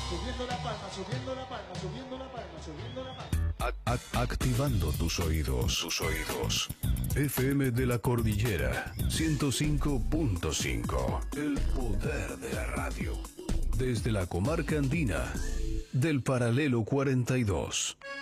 subiendo la palma, subiendo la palma, subiendo la palma, subiendo la palma. Activando tus oídos, FM de la Cordillera 105.5. El poder de la radio. Desde la comarca andina del Paralelo 42.